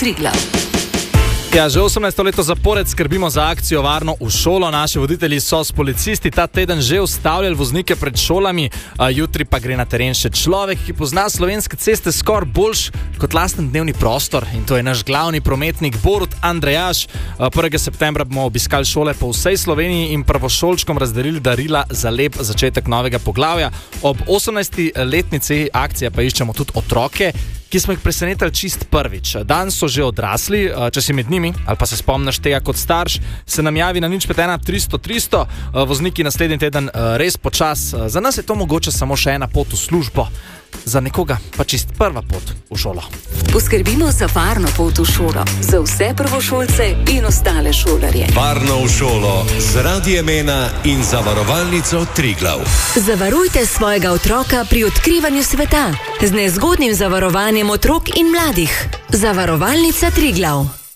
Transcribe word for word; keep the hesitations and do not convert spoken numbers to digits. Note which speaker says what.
Speaker 1: Triglav.
Speaker 2: Ja, že osemnajsto leto zapored skrbimo za akcijo Varno v šolo. Naši voditelji so s policisti ta teden že ustavljali voznike pred šolami, jutri pa gre na teren še človek, ki pozna slovenske ceste skoraj boljš kot lasten dnevni prostor, in to je naš glavni prometnik Borut Andrejaš. prvega septembra bomo obiskali šole po vsej Sloveniji in prvošolčkom razdelili darila za lep začetek novega poglavja. Ob osemnajsti letnici akcije pa iščemo tudi otroke, ki smo jih presenetili čist prvič. Dan so že odrasli, če si med njimi ali pa se spomniš tega kot starš, se nam javi na nič pet ena tristo tristo, vozniki naslednji teden res počas. Za nas je to mogoče samo še ena pot v službo, za nekoga pa čist prva pot v šolo.
Speaker 1: Poskrbimo za varno pot v šolo, za vse prvošolce in ostale šolarje.
Speaker 3: Varno v šolo z Radiem ena in zavarovalnico Triglav.
Speaker 1: Zavarujte svojega otroka pri odkrivanju sveta z nezgodnim zavarovanjem otrok in mladih. Zavarovalnica Triglav.